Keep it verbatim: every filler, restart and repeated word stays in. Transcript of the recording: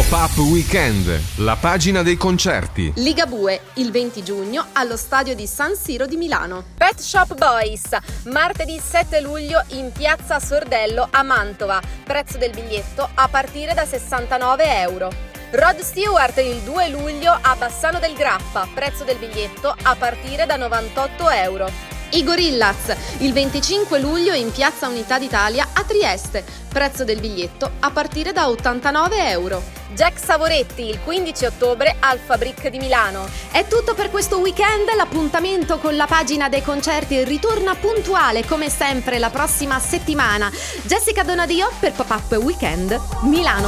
Pop-up Weekend, la pagina dei concerti. Ligabue, il venti giugno allo stadio di San Siro di Milano. Pet Shop Boys, martedì sette luglio in piazza Sordello a Mantova, prezzo del biglietto a partire da sessantanove euro. Rod Stewart il due luglio a Bassano del Grappa, prezzo del biglietto a partire da novantotto euro. I Gorillaz, il venticinque luglio in piazza Unità d'Italia a Trieste, prezzo del biglietto a partire da ottantanove euro. Jack Savoretti il quindici ottobre al Fabric di Milano. È tutto per questo weekend, l'appuntamento con la pagina dei concerti ritorna puntuale come sempre la prossima settimana. Jessica Donadio per Pop-up Weekend Milano.